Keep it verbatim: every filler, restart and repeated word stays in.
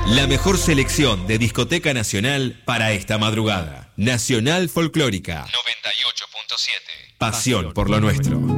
La mejor selección de discoteca nacional para esta madrugada. Nacional Folclórica. noventa y ocho punto siete. Pasión por lo nuestro.